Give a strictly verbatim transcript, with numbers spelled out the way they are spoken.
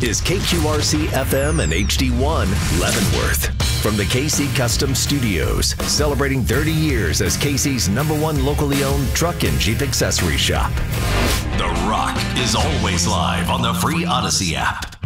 is K Q R C F M and H D one Leavenworth. From the K C Custom Studios, celebrating thirty years as K C's number one locally owned truck and Jeep accessory shop. The Rock is always live on the free Odyssey app.